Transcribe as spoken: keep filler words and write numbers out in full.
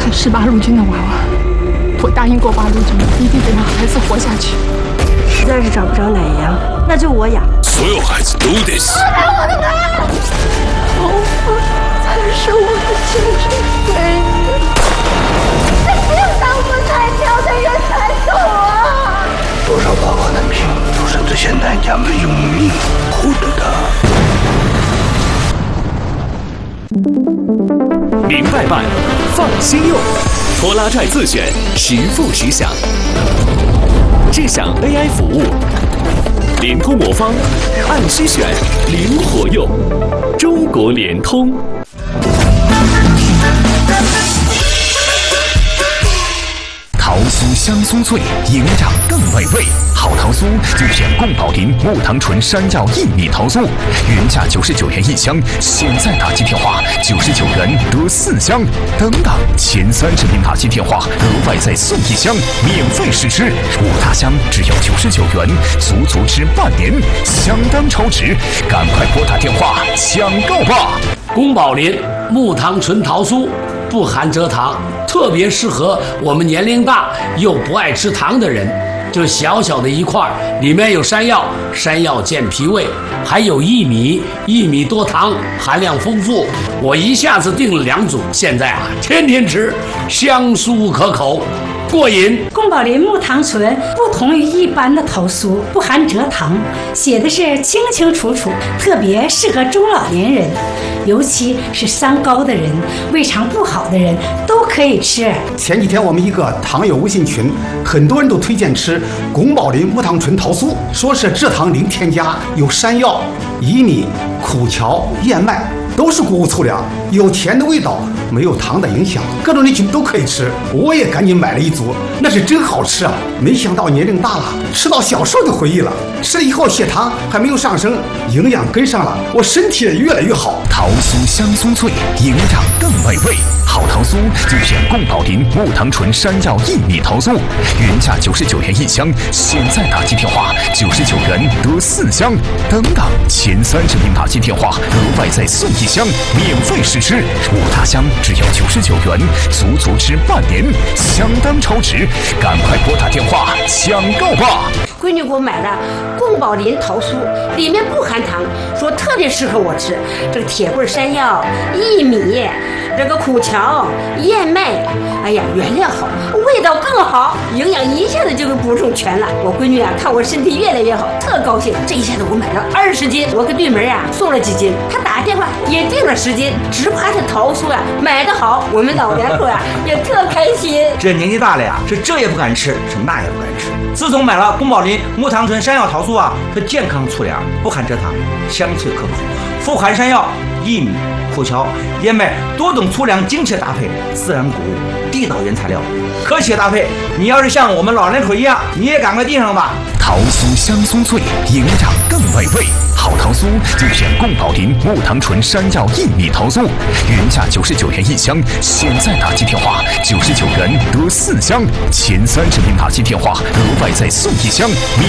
他是八路军的娃娃，我答应过八路军，一定得让孩子活下去。 实在是找不着奶羊，那就我养。 所有孩子都得死。 不打我的妈！头发才是我的精神闺女。这心脏不才跳的人才懂啊！ 多少爸爸的命都是这些男家们用命换得的。 明白办，放心用。拖拉拽自选，实付实享。智享 A I 服务，联通魔方，按需选，灵活用。中国联通。 桃酥香酥脆，营养更美味。好桃酥就选贡宝林木糖醇山药薏米桃酥，原价九十九元一箱，现在打击电话九十九元得四箱。等等，前三十名打击电话额外再送一箱，免费试吃。五大箱只要九十九元，足足吃半年，相当超值。赶快拨打电话抢购吧！ 宫保林木糖醇桃酥不含蔗糖，特别适合我们年龄大又不爱吃糖的人。就小小的一块，里面有山药，山药健脾胃，还有薏米，薏米多糖，含量丰富。我一下子订了两组，现在啊，天天吃，香酥可口，过瘾。 宫保林木糖醇不同于一般的桃酥，不含蔗糖，写的是清清楚楚，特别适合中老年人，尤其是三高的人、胃肠不好的人都可以吃。 前几天我们一个糖友微信群，很多人都推荐吃宫保林木糖醇桃酥，说是蔗糖零添加，有山药、薏米、苦荞、燕麦，都是谷物粗粮，有甜的味道，没有糖的影响，各种人群都可以吃。我也赶紧买了一组，那是真好吃啊！没想到年龄大了，吃到小时候的回忆了。吃了以后血糖还没有上升，营养跟上了，我身体也越来越好。 桃酥香酥脆，营养更美味。好桃酥就选贡宝林木糖醇山药薏米桃酥，原价九十九元一箱，现在打击电话九十九元得四箱。等等，前三十名打击电话额外再送一箱，免费试吃。五大箱只要九十九元，足足吃半年，相当超值。赶快拨打电话抢购吧！ 闺女给我买了贡宝林桃酥，里面不含糖，说特别适合我吃。这个铁棍山药、薏米，这个苦荞、燕麦，哎呀，原料好，味道更好，营养一下子就给补充全了。我闺女啊，看我身体越来越好，特高兴。这一下子我买了二十斤，我给对门啊送了几斤，她打电话也订了十斤，只怕这桃酥啊买得好，我们老两口啊也特开心。 这年纪大了呀，是这也不敢吃，是那也不敢吃。自从买了宫保林木糖醇山药桃酥啊，是健康粗粮，不含蔗糖，香脆可口，富含山药、薏米、苦荞、燕麦多种粗粮精确搭配，自然谷物，地道原材料，科学搭配。你要是像我们老两口一样，你也赶快订上吧。 桃酥香酥脆，营养更美味。好桃酥就选贡宝林木糖醇山药薏米桃酥，原价九十九元一箱，现在打击电话九十九元得四箱，前三十名打击电话额外再送一箱。